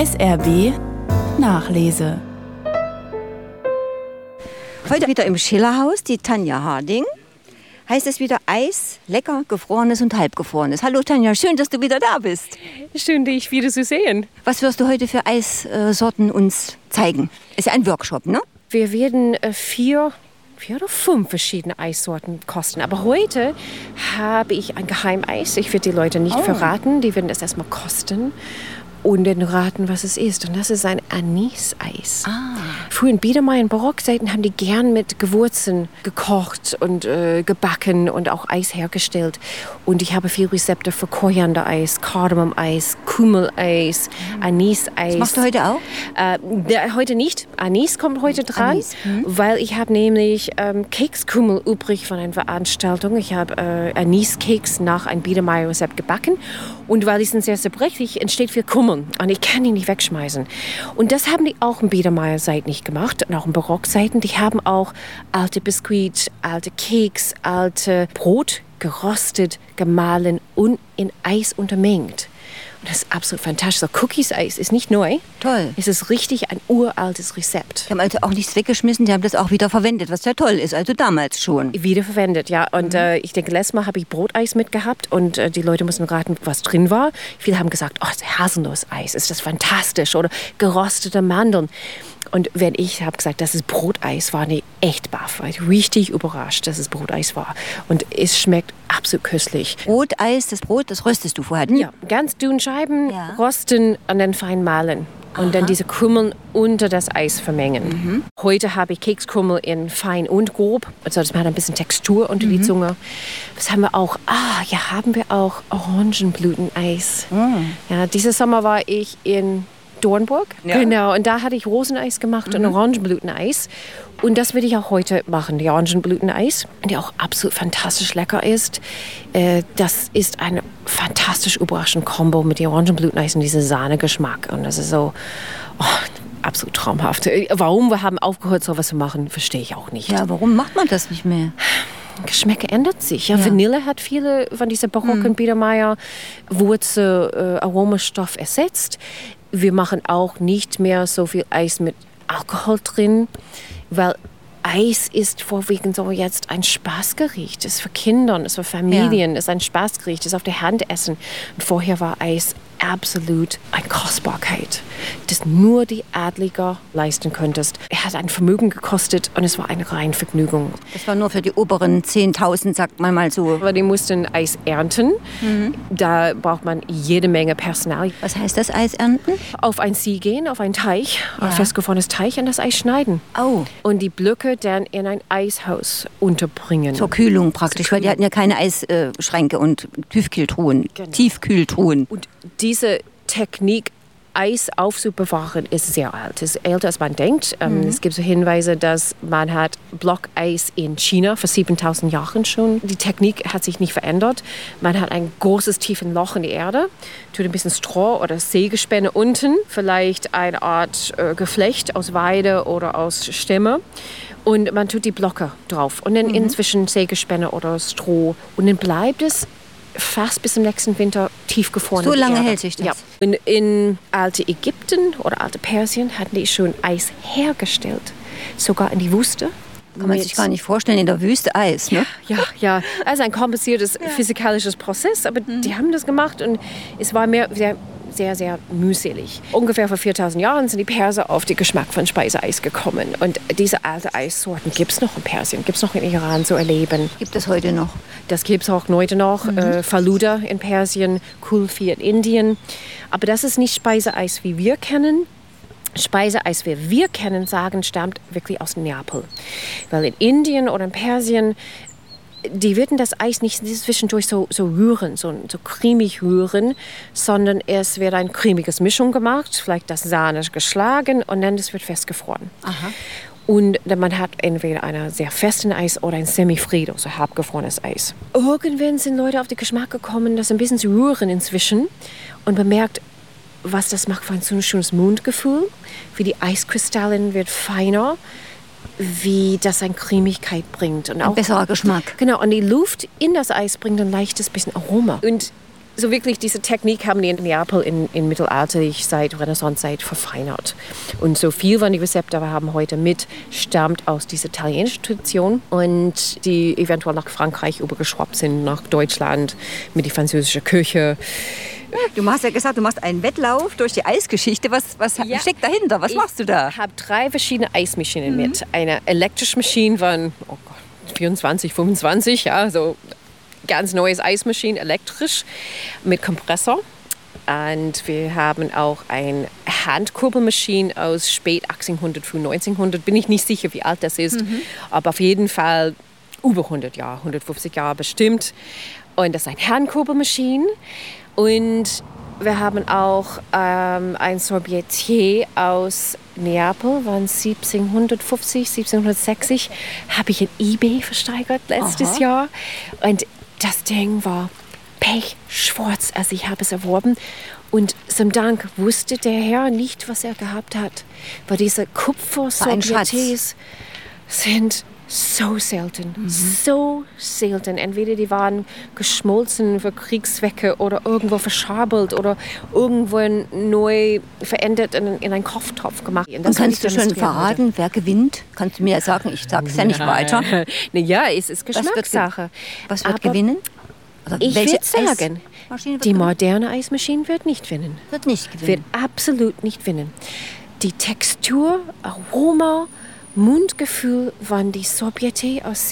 SRB Nachlese. Heute wieder im Schillerhaus, die Tanja Harding. Heißt es wieder Eis, lecker, gefrorenes und halbgefrorenes. Hallo Tanja, schön, dass du wieder da bist. Schön, dich wieder zu sehen. Was wirst du heute für Eissorten uns zeigen? Ist ja ein Workshop, ne? Wir werden 4 oder 5 verschiedene Eissorten kosten. Aber heute habe ich ein Geheimeis. Ich werde die Leute nicht verraten. Die werden es erstmal kosten und dann raten, was es ist. Und das ist ein Anis-Eis. Früher in Biedermeier in Barockzeiten haben die gern mit Gewürzen gekocht und gebacken und auch Eis hergestellt. Und ich habe viele Rezepte für Koriander-Eis, Kardamom-Eis, Kümmel-Eis, Anis-Eis. Das machst du heute auch? Heute nicht. Anis kommt heute dran, weil ich habe nämlich Kekskümmel übrig von einer Veranstaltung. Ich habe Anis-Keks nach einem Biedermeier-Rezept gebacken. Und weil die sind sehr zerbrechlich, entsteht viel Kümmel. Und ich kann die nicht wegschmeißen. Und das haben die auch in Biedermeier-Seiten nicht gemacht. Und auch in Barockseiten. Die haben auch alte Biskuit, alte Keks, alte Brot geröstet, gemahlen und in Eis untermengt. Und das ist absolut fantastisch. So Cookies-Eis ist nicht neu. Toll. Es ist richtig ein uraltes Rezept. Die haben also auch nichts weggeschmissen, die haben das auch wieder verwendet, was ja toll ist, also damals schon. Wiederverwendet, ja. Und ich denke, letztes Mal habe ich Broteis mitgehabt und die Leute mussten raten, was drin war. Viele haben gesagt, oh, das Haselnusseis, ist das fantastisch. Oder geröstete Mandeln. Und wenn ich habe gesagt, das ist Broteis, war die echt baff. War ich richtig überrascht, dass es Broteis war. Und es schmeckt absolut köstlich. Broteis, das Brot, das röstest du vorher, ne? Ja, ganz dünn Scheiben, rösten und dann fein mahlen. Und dann diese Krümel unter das Eis vermengen. Heute habe ich Kekskrummel in fein und grob. Also das macht ein bisschen Textur unter die Zunge. Was haben wir auch? Haben wir auch Orangenblüteneis. Ja, dieses Sommer war ich in Dornburg. Ja. Genau, und da hatte ich Roseneis gemacht und Orangenblüteneis. Und das würde ich auch heute machen, die Orangenblüteneis, die auch absolut fantastisch lecker ist. Das ist ein fantastisch überraschendes Kombo mit dem Orangenblüteneis und diesem Sahnegeschmack. Und das ist so absolut traumhaft. Warum wir haben aufgehört, sowas zu machen, verstehe ich auch nicht. Ja, warum macht man das nicht mehr? Geschmäcker ändert sich. Ja. Vanille hat viele von dieser barocken Biedermeier Wurzel Aromastoff ersetzt. Wir machen auch nicht mehr so viel Eis mit Alkohol drin, weil Eis ist vorwiegend so jetzt ein Spaßgericht. Es ist für Kinder, es ist für Familien, es ist ein Spaßgericht, es ist auf der Hand essen. Und vorher war Eis absolut eine Kostbarkeit, das nur die Adliger leisten könntest. Er hat ein Vermögen gekostet und es war eine reine Vergnügung. Das war nur für die oberen 10.000, sagt man mal so. Aber die mussten Eis ernten. Da braucht man jede Menge Personal. Was heißt das, Eis ernten? Auf ein See gehen, auf einen Teich, ein festgefrorenes Teich und das Eis schneiden. Und die Blöcke dann in ein Eishaus unterbringen. Zur Kühlung praktisch, weil die hatten ja keine Eisschränke und Tiefkühltruhen. Tiefkühltruhen. Und diese Technik, Eis aufzubewahren, ist sehr alt. Es ist älter, als man denkt. Es gibt so Hinweise, dass man hat Blockeis in China vor 7.000 Jahren schon. Die Technik hat sich nicht verändert. Man hat ein großes, tiefes Loch in die Erde, tut ein bisschen Stroh oder Sägespäne unten, vielleicht eine Art Geflecht aus Weide oder aus Stämme. Und man tut die Blöcke drauf und dann inzwischen Sägespäne oder Stroh. Und dann bleibt es fast bis zum nächsten Winter tiefgefroren. So lange hält sich das? Ja. In alte Ägypten oder alte Persien hatten die schon Eis hergestellt. Sogar in die Wüste. Kann man sich gar nicht vorstellen, in der Wüste Eis, ne? Ja. Also ein kompliziertes physikalisches Prozess, aber die haben das gemacht und es war sehr, sehr mühselig. Ungefähr vor 4.000 Jahren sind die Perser auf den Geschmack von Speiseeis gekommen. Und diese alten Eissorten gibt es noch in Persien, gibt es noch in Iran zu erleben. Gibt es heute noch? Das gibt es auch heute noch. Faluda in Persien, Kulfi in Indien. Aber das ist nicht Speiseeis, wie wir kennen. Speiseeis, wie wir kennen, stammt wirklich aus Neapel. Weil in Indien oder in Persien die würden das Eis nicht zwischendurch so rühren, so cremig rühren, sondern es wird eine cremige Mischung gemacht, vielleicht das Sahne geschlagen und dann das wird festgefroren. Aha. Und man hat entweder ein sehr festes Eis oder ein Semifreddo, so halbgefrorenes Eis. Irgendwann sind Leute auf den Geschmack gekommen, das ein bisschen zu rühren inzwischen und bemerkt, was das macht für ein so schönes Mundgefühl, wie die Eiskristallen wird feiner, wie das eine Cremigkeit bringt. Und auch ein besserer Geschmack. Genau, und die Luft in das Eis bringt ein leichtes bisschen Aroma. Und so wirklich diese Technik haben die in Neapel in mittelalterlich seit Renaissancezeit verfeinert. Und so viel von den Rezepten, wir haben heute mit, stammt aus dieser italienischen Tradition und die eventuell nach Frankreich übergeschwappt sind, nach Deutschland mit der französischen Küche. Du hast ja gesagt, du machst einen Wettlauf durch die Eisgeschichte. Was steckt dahinter? Was machst du da? Ich habe 3 verschiedene Eismaschinen mit. Eine elektrische Maschine von 24, 25, ja, so ganz neues Eismaschine, elektrisch, mit Kompressor. Und wir haben auch eine Handkurbelmaschine aus spät 1800, früh 1900. Bin ich nicht sicher, wie alt das ist, aber auf jeden Fall über 100 Jahre, 150 Jahre bestimmt. Und das ist eine Handkurbelmaschine. Und wir haben auch ein Sorbetier aus Neapel, von 1750, 1760, habe ich in eBay versteigert letztes Jahr. Und das Ding war pechschwarz, also ich habe es erworben. Und zum Dank wusste der Herr nicht, was er gehabt hat. Weil diese Kupfer-Sorbetiers sind so selten, so selten. Entweder die waren geschmolzen für Kriegszwecke oder irgendwo verschabelt oder irgendwo neu verändert in einen Kochtopf gemacht. Und kannst du schon verraten, wer gewinnt? Kannst du mir sagen, ich sage es ja nicht weiter. Ja, es ist Geschmackssache. Was wird gewinnen? Oder ich würde sagen, die moderne Eismaschine wird nicht gewinnen. Wird nicht gewinnen. Wird absolut nicht gewinnen. Die Textur, Aroma, Mundgefühl von die Sorbetier aus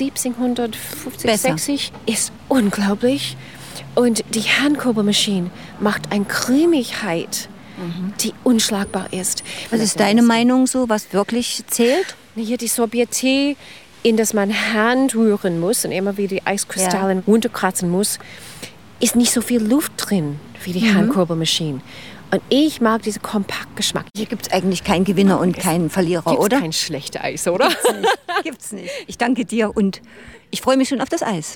1750, 60 ist unglaublich. Und die Handkurbelmaschine macht eine Cremigkeit, die unschlagbar ist. Was ist deine Meinung so, was wirklich zählt? Hier die Sorbetier, in das man Hand rühren muss und immer wieder die Eiskristallen runterkratzen muss, ist nicht so viel Luft drin wie die Handkurbelmaschine. Und ich mag diesen kompakten Geschmack. Hier gibt es eigentlich keinen Gewinner und keinen Verlierer, oder? Gibt's kein schlechtes Eis, oder? Gibt's nicht. Ich danke dir und ich freue mich schon auf das Eis.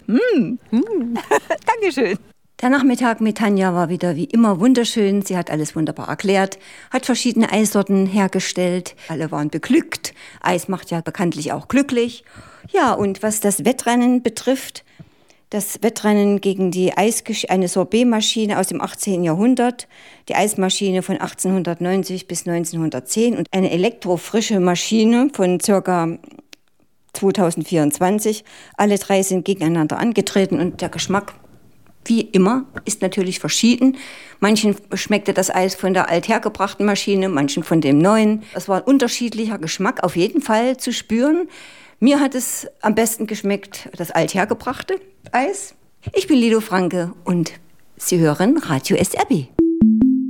Dankeschön. Der Nachmittag mit Tanja war wieder wie immer wunderschön. Sie hat alles wunderbar erklärt, hat verschiedene Eissorten hergestellt. Alle waren beglückt. Eis macht ja bekanntlich auch glücklich. Ja, und was das Wettrennen betrifft, das Wettrennen gegen eine Sorbetmaschine aus dem 18. Jahrhundert, die Eismaschine von 1890 bis 1910 und eine elektrofrische Maschine von ca. 2024. Alle 3 sind gegeneinander angetreten und der Geschmack, wie immer, ist natürlich verschieden. Manchen schmeckte das Eis von der althergebrachten Maschine, manchen von dem neuen. Es war ein unterschiedlicher Geschmack auf jeden Fall zu spüren. Mir hat es am besten geschmeckt, das althergebrachte Eis. Ich bin Lido Franke und Sie hören Radio SRB.